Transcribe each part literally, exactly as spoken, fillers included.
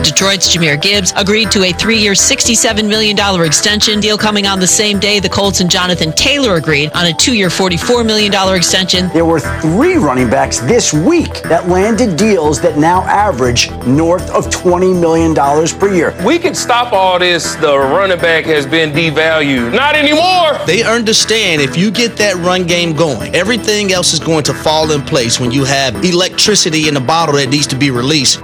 Detroit's Jahmyr Gibbs agreed to a three-year, sixty-seven million dollars extension. Deal coming on the same day the Colts and Jonathan Taylor agreed on a two-year, forty-four million dollars extension. There were three running backs this week that landed deals that now average north of twenty million dollars per year. We can stop all this. The running back has been devalued. Not anymore. They understand if you get that run game going, everything else is going to fall in place when you have electricity in the bottle that needs to be released.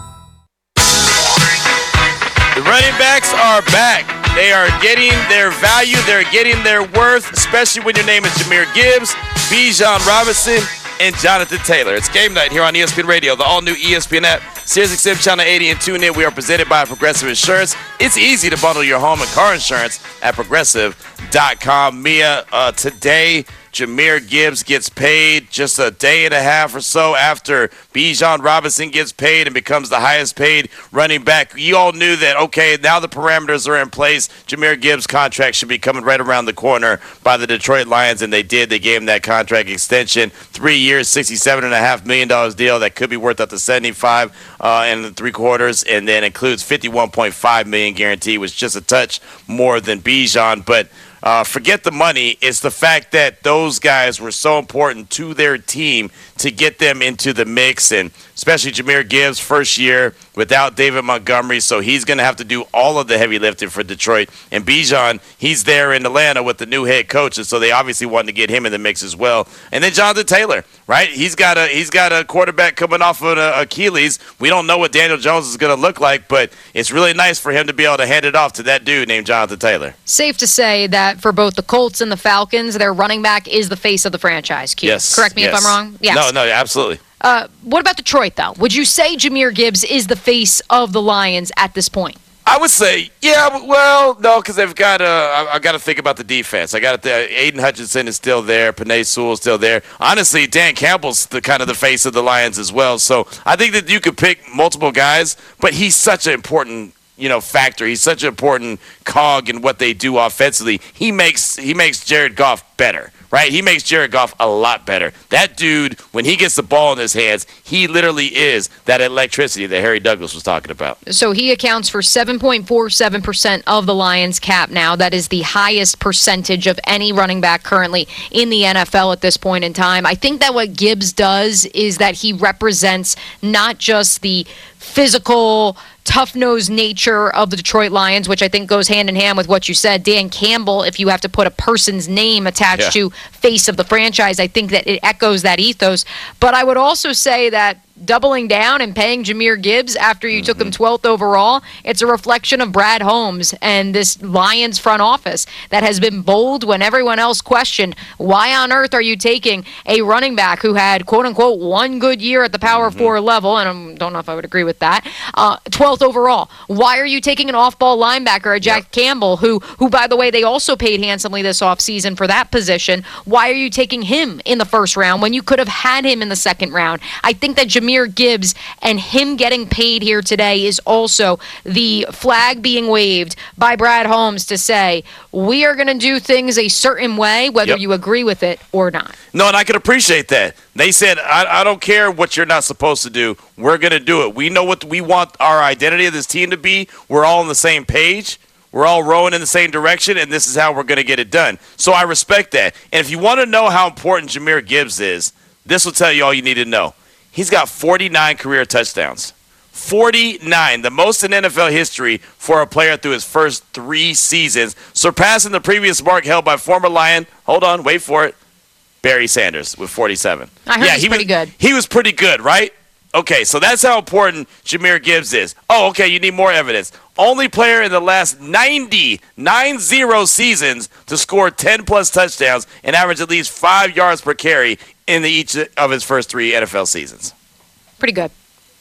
The running backs are back. They are getting their value. They're getting their worth, especially when your name is Jahmyr Gibbs, Bijan Robinson, and Jonathan Taylor. It's game night here on E S P N Radio, the all-new E S P N app, Sirius X M Channel eighty, and tune in. We are presented by Progressive Insurance. It's easy to bundle your home and car insurance at progressive dot com. Mia, uh, today, Jahmyr Gibbs gets paid just a day and a half or so after Bijan Robinson gets paid and becomes the highest paid running back. You all knew that, okay, now the parameters are in place. Jahmyr Gibbs' contract should be coming right around the corner by the Detroit Lions, and they did. They gave him that contract extension. Three years, sixty-seven point five million dollars deal that could be worth up to seventy-five uh, and three quarters, and then includes fifty-one point five million dollars guarantee, which is just a touch more than Bijan. But Uh, forget the money. It's the fact that those guys were so important to their team to get them into the mix, and especially Jahmyr Gibbs, first year without David Montgomery, so he's going to have to do all of the heavy lifting for Detroit. And Bijan, he's there in Atlanta with the new head coach, and so they obviously wanted to get him in the mix as well. And then Jonathan Taylor, right? He's got a he's got a quarterback coming off of an Achilles. We don't know what Daniel Jones is going to look like, but it's really nice for him to be able to hand it off to that dude named Jonathan Taylor. Safe to say that for both the Colts and the Falcons, their running back is the face of the franchise. Q. Yes. Correct me yes. if I'm wrong? Yes. No, no, absolutely. Uh, what about Detroit, though? Would you say Jahmyr Gibbs is the face of the Lions at this point? I would say, yeah, well, no, because they've got to, I, I got to think about the defense. I got to, Aiden Hutchinson is still there. Penei Sewell is still there. Honestly, Dan Campbell's the kind of the face of the Lions as well. So I think that you could pick multiple guys, but he's such an important, you know, factor. He's such an important cog in what they do offensively. He makes, he makes Jared Goff better. Right? He makes Jared Goff a lot better. That dude, when he gets the ball in his hands, he literally is that electricity that Harry Douglas was talking about. So he accounts for seven point four seven percent of the Lions' cap now. That is the highest percentage of any running back currently in the N F L at this point in time. I think that what Gibbs does is that he represents not just the physical, tough-nosed nature of the Detroit Lions, which I think goes hand in hand with what you said. Dan Campbell, if you have to put a person's name attached yeah. to face of the franchise, I think that it echoes that ethos. But I would also say that doubling down and paying Jahmyr Gibbs after you mm-hmm. took him twelfth overall, it's a reflection of Brad Holmes and this Lions front office that has been bold when everyone else questioned, why on earth are you taking a running back who had, quote-unquote, one good year at the Power mm-hmm. Four level, and I don't know if I would agree with that, uh, twelfth overall. Why are you taking an off-ball linebacker, a Jack yep. Campbell, who, who, by the way, they also paid handsomely this offseason for that position? Why are you taking him in the first round when you could have had him in the second round? I think that Jahmyr Gibbs and him getting paid here today is also the flag being waved by Brad Holmes to say, we are going to do things a certain way, whether yep. you agree with it or not. No, and I can appreciate that. They said, I, I don't care what you're not supposed to do. We're going to do it. We know what we want our identity of this team to be. We're all on the same page. We're all rowing in the same direction, and this is how we're going to get it done. So I respect that. And if you want to know how important Jahmyr Gibbs is, this will tell you all you need to know. He's got forty-nine career touchdowns. forty-nine, the most in N F L history for a player through his first three seasons, surpassing the previous mark held by former Lion, hold on, wait for it, Barry Sanders with forty-seven. I heard yeah, he's he pretty was, good. He was pretty good, right? Okay, so that's how important Jahmyr Gibbs is. Oh, okay, you need more evidence. Only player in the last ninety, nine zero seasons to score ten-plus touchdowns and average at least five yards per carry in the, each of his first three N F L seasons. Pretty good.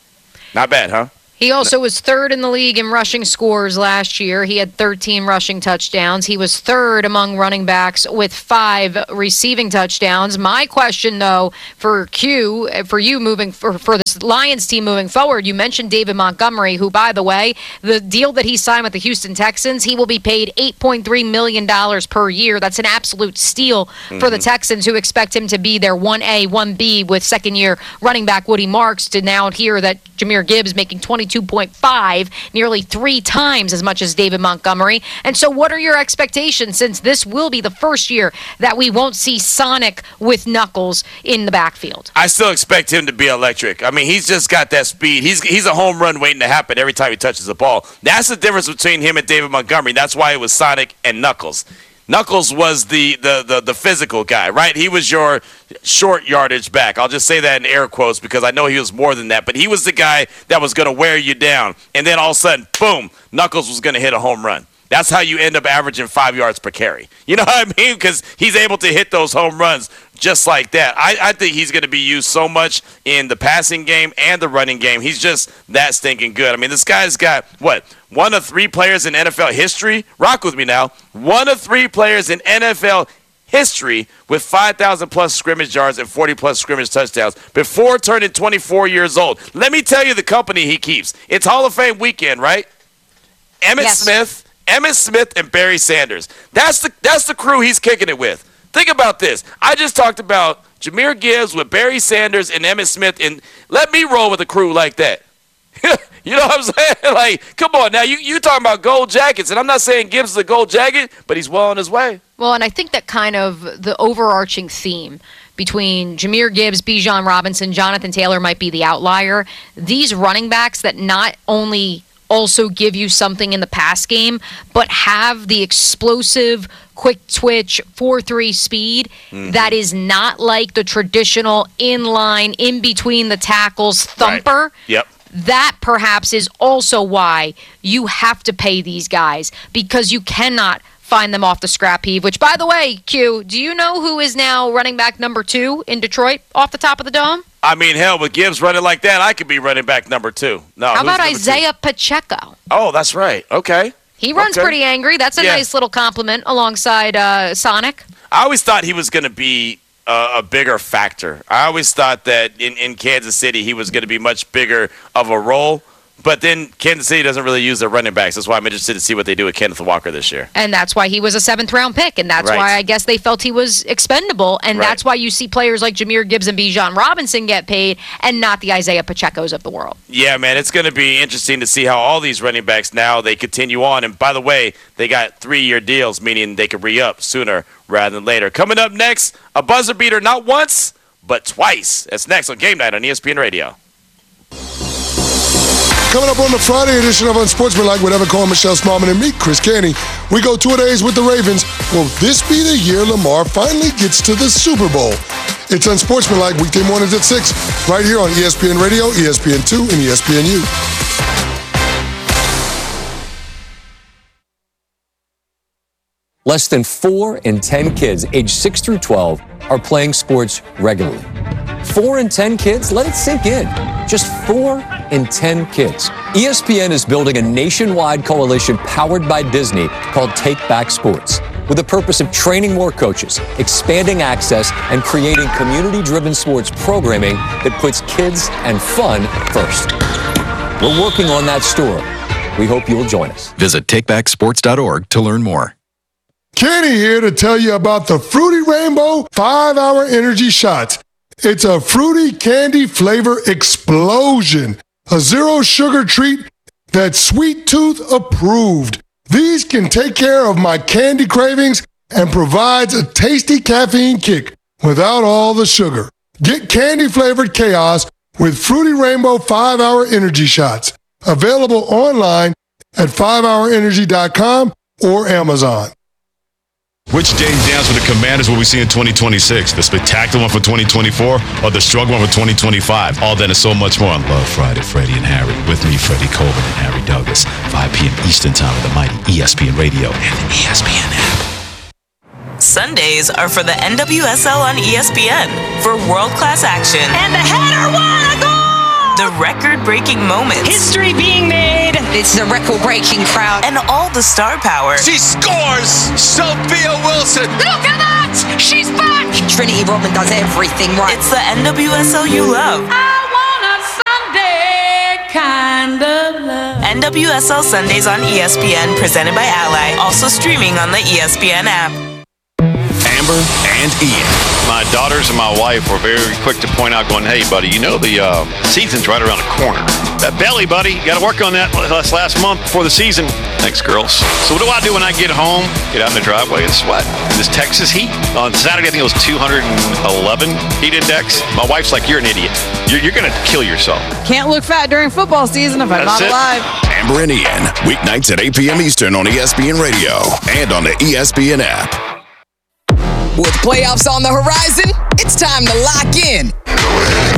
Not bad, huh? He also was third in the league in rushing scores last year. He had thirteen rushing touchdowns. He was third among running backs with five receiving touchdowns. My question, though, for Q, for you moving for, for this Lions team moving forward, you mentioned David Montgomery, who, by the way, the deal that he signed with the Houston Texans, he will be paid eight point three million dollars per year. That's an absolute steal mm-hmm. for the Texans, who expect him to be their one A, one B with second-year running back Woody Marks, to now hear that Jahmyr Gibbs making twenty-two twenty-two point five, nearly three times as much as David Montgomery. And so what are your expectations, since this will be the first year that we won't see Sonic with Knuckles in the backfield? I still expect him to be electric. I mean, he's just got that speed. He's he's a home run waiting to happen every time he touches the ball. That's the difference between him and David Montgomery. That's why it was Sonic and Knuckles. Knuckles was the, the, the, the physical guy, right? He was your short yardage back. I'll just say that in air quotes because I know he was more than that. But he was the guy that was going to wear you down. And then all of a sudden, boom, Knuckles was going to hit a home run. That's how you end up averaging five yards per carry. You know what I mean? Because he's able to hit those home runs just like that. I, I think he's going to be used so much in the passing game and the running game. He's just that stinking good. I mean, this guy's got, what, one of three players in N F L history? Rock with me now. One of three players in N F L history with five thousand plus scrimmage yards and forty plus scrimmage touchdowns before turning twenty-four years old. Let me tell you the company he keeps. It's Hall of Fame weekend, right? Emmitt Yes. Smith, Emmitt Smith, and Barry Sanders. That's the that's the crew he's kicking it with. Think about this. I just talked about Jahmyr Gibbs with Barry Sanders and Emmitt Smith, and let me roll with a crew like that. You know what I'm saying? Like, come on now. You you talking about gold jackets, and I'm not saying Gibbs is a gold jacket, but he's well on his way. Well, and I think that kind of the overarching theme between Jahmyr Gibbs, Bijan Robinson, Jonathan Taylor might be the outlier. These running backs that not only also give you something in the pass game, but have the explosive, quick twitch, four three speed Mm-hmm. that is not like the traditional inline, in between the tackles thumper. Right. Yep. That perhaps is also why you have to pay these guys, because you cannot find them off the scrap heap, which, by the way, Q, do you know who is now running back number two in Detroit off the top of the dome? I mean, hell, with Gibbs running like that, I could be running back number two. No, How who's about number two? Isaiah Pacheco? Oh, that's right. Okay. He runs Okay. pretty angry. That's a Yeah. nice little compliment alongside uh, Sonic. I always thought he was going to be a, a bigger factor. I always thought that in, in Kansas City he was going to be much bigger of a role. But then Kansas City doesn't really use their running backs. That's why I'm interested to see what they do with Kenneth Walker this year. And that's why he was a seventh round pick. And that's Right. why I guess they felt he was expendable. And Right. that's why you see players like Jahmyr Gibbs and Bijan Robinson get paid and not the Isaiah Pachecos of the world. Yeah, man, it's going to be interesting to see how all these running backs now, they continue on. And by the way, they got three-year deals, meaning they could re-up sooner rather than later. Coming up next, a buzzer beater not once, but twice. That's next on Game Night on E S P N Radio. Coming up on the Friday edition of Unsportsmanlike with Evan Cohen, Michelle Smallman, and me, Chris Canty, we go two-a-days with the Ravens. Will this be the year Lamar finally gets to the Super Bowl? It's Unsportsmanlike weekday mornings at six, right here on E S P N Radio, E S P N two, and E S P N U. Less than four in ten kids aged six through twelve are playing sports regularly. Four in ten kids? Let it sink in. Just four in ten kids. E S P N is building a nationwide coalition powered by Disney called Take Back Sports, with the purpose of training more coaches, expanding access, and creating community-driven sports programming that puts kids and fun first. We're working on that story. We hope you'll join us. Visit take back sports dot org to learn more. Kenny here to tell you about the Fruity Rainbow five-hour energy shots. It's a fruity candy flavor explosion. A zero-sugar treat that's Sweet Tooth approved. These can take care of my candy cravings and provides a tasty caffeine kick without all the sugar. Get candy-flavored chaos with Fruity Rainbow five-hour energy shots. Available online at five hour energy dot com or Amazon. Which James Downs for the Commanders will we see in twenty twenty-six? The spectacular one for twenty twenty-four or the struggle one for twenty twenty-five? All that and so much more on Love Friday. Freddie and Harry. With me, Freddie Colvin and Harry Douglas. five p.m. Eastern Time on the mighty E S P N Radio and the E S P N app. Sundays are for the N W S L on E S P N for world-class action. And the header won a goal! The record-breaking moments. History being made. It's a record-breaking crowd. And all the star power. She scores! Sophia Wilson! Look at that! She's back! Trinity Rodman does everything right. It's the N W S L you love. I want a Sunday kind of love. N W S L Sundays on E S P N, presented by Ally. Also streaming on the E S P N app. Amber and Ian. My daughters and my wife were very quick to point out, going, hey, buddy, you know the uh, season's right around the corner. That belly, buddy. You got to work on that last, last month before the season. Thanks, girls. So what do I do when I get home? Get out in the driveway and sweat. This Texas heat. On Saturday, I think it was two hundred eleven heat index. My wife's like, you're an idiot. You're, you're going to kill yourself. Can't look fat during football season if I'm That's not it. alive. Amber and Ian, weeknights at eight p.m. Eastern on E S P N Radio and on the E S P N app. With playoffs on the horizon, it's time to lock in.